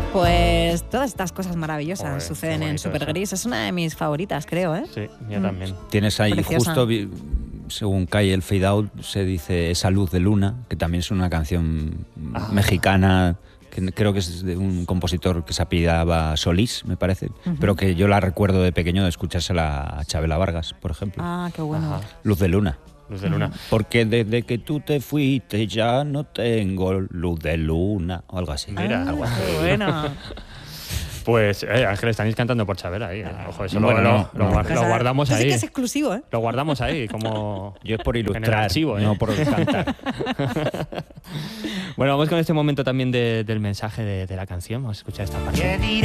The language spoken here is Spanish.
Pues todas estas cosas maravillosas Joder, suceden qué en bonito Supergris. eso. Es una de mis favoritas, creo, ¿eh? Sí, yo también. Tienes ahí Preciosa. justo, según cae el fade out, se dice Esa luz de luna, que también es una canción mexicana, que creo que es de un compositor que se apellidaba Solís, me parece, pero que yo la recuerdo de pequeño de escuchársela a Chabela Vargas, por ejemplo. Ah, qué bueno. Ajá. Luz de luna. Luz de luna. Porque desde que tú te fuiste ya no tengo luz de luna, o algo así. Mira, algo así. Qué bueno. Pues, Ángel, estáis cantando por Chabela ahí. Ojo, eso Bueno, lo guardamos Eso sí ahí. que es exclusivo, ¿eh? Lo guardamos ahí, como... Yo es por en el ilustrar, archivo, no por cantar. Bueno, vamos con este momento también del mensaje de la canción. Vamos a escuchar esta parte.